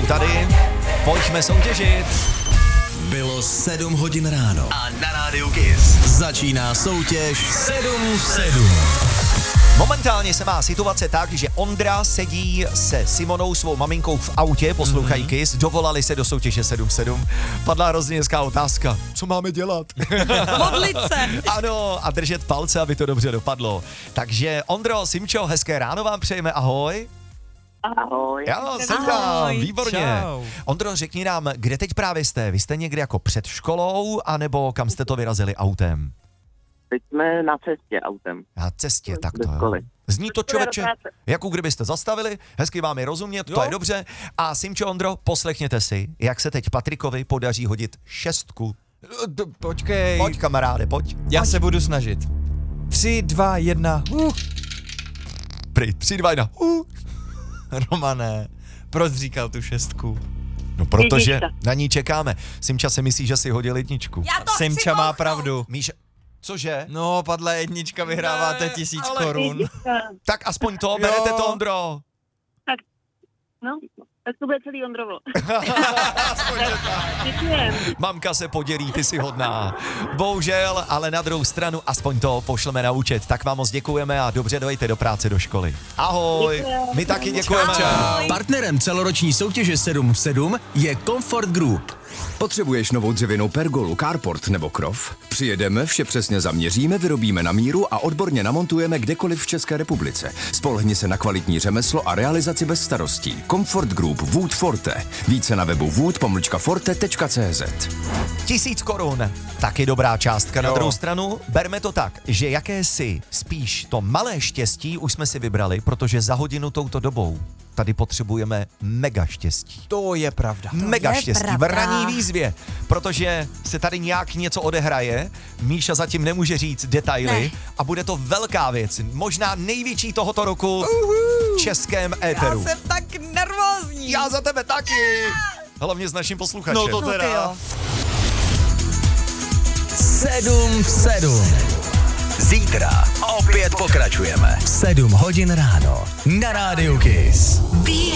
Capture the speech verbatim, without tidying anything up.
jsou tady. Pojďme soutěžit. Bylo sedm hodin ráno a na rádiu Kiss začíná soutěž sedm v sedm. Momentálně se má situace tak, že Ondra sedí se Simonou, svou maminkou v autě, poslouchají mm-hmm. Kiss, dovolali se do soutěže sedm v sedm. Padla hrozně hezká otázka. Co máme dělat? Modlit se. Ano, a držet palce, aby to dobře dopadlo. Takže Ondro, Simčo, hezké ráno vám přejeme, ahoj. Ahoj. Jo, jsem tam, výborně. Čau. Ondro, řekni nám, kde teď právě jste? Vy jste někde jako před školou, anebo kam jste to vyrazili autem? Teď jsme na cestě autem. Na cestě, tak to Do jo. školy. Zní to, člověče, jako kdybyste zastavili, hezky vám je rozumět, jo. To je dobře. A Simčo, Ondro, poslechněte si, jak se teď Patrikovi podaří hodit šestku. D- počkej. Pojď, kamaráde, pojď. Já pojď. se budu snažit. Tři, dva, jedna. Uh. Prý, tři, dva, jedna. Uh. Romané, proč říkal tu šestku? No, protože Jednička. na ní čekáme. Simča se myslí, že si hodil jedničku. Já to Simča chci má kouknout. pravdu. Míša, cože? No, padla jednička, vyhráváte tisíc ale- korun. Tak aspoň to, berete to, Ondro. No, tak to bude celý Ondrovo. Děkujem. Mamka se podělí, ty jsi hodná. Bohužel, ale na druhou stranu aspoň to pošleme na účet. Tak vám moc děkujeme a dobře dojďte do práce do školy. Ahoj, Děkujem. my taky děkujeme. Ahoj. Partnerem celoroční soutěže sedm v sedm je Comfort Group. Potřebuješ novou dřevěnou pergolu, carport nebo krov? Přijedeme, vše přesně zaměříme, vyrobíme na míru a odborně namontujeme kdekoliv v České republice. Spolehni se na kvalitní řemeslo a realizaci bez starostí. Comfort Group Wood Forte. Více na webu wood pomlčka forte tečka cé zet. Tisíc korun, taky dobrá částka. Na Jo. druhou stranu, berme to tak, že jakési spíš to malé štěstí už jsme si vybrali, protože za hodinu touto dobou tady potřebujeme mega štěstí. To je pravda. Mega je štěstí v pravda. ranní výzvě, protože se tady nějak něco odehraje, Míša zatím nemůže říct detaily Ne. a bude to velká věc, možná největší tohoto roku v českém Já éteru. jsem tak nervózní. Já za tebe taky! Hlavně s naším posluchačem. No to No ty teda. jo. sedm v sedm. Zítra opět pokračujeme. sedm hodin ráno na rádiu Kiss.